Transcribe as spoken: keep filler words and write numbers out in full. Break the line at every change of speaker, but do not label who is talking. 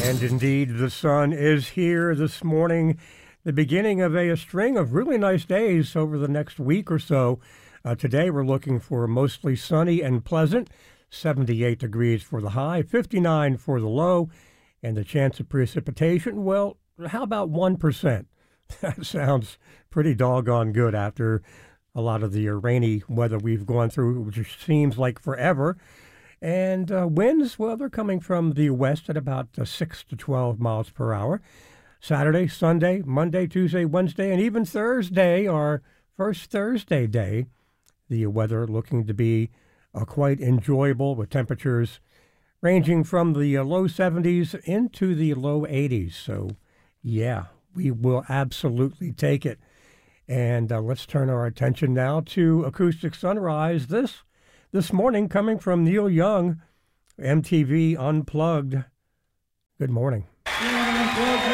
And indeed, the sun is here this morning, the beginning of a, a string of really nice days over the next week or so. Uh, today, we're looking for mostly sunny and pleasant, seventy-eight degrees for the high, fifty-nine for the low, and the chance of precipitation, well, how about one percent? That sounds pretty doggone good after a lot of the rainy weather we've gone through, which seems like forever. And uh, winds, well, they're coming from the west at about uh, six to twelve miles per hour. Saturday, Sunday, Monday, Tuesday, Wednesday, and even Thursday, our first Thursday day, the weather looking to be uh, quite enjoyable with temperatures ranging from the uh, low seventies into the low eighties. So, yeah, we will absolutely take it. And uh, let's turn our attention now to Acoustic Sunrise. This this morning coming from Neil Young, M T V Unplugged. Good morning.
Unplugged.